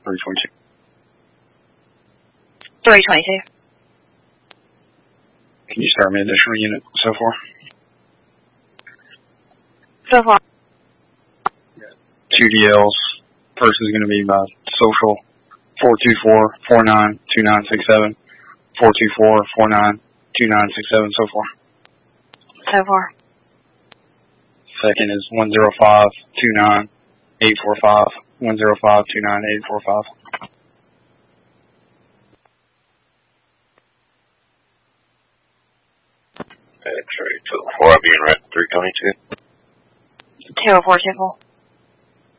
322. 322. Can you start me additional unit so far? So far. 2 DLs. First is going to be by social 424-492967. 424-492967 so far. So far. Second is 105-29-845. 105-29-845. X-ray 204, I'll be in red 322. 204, 204.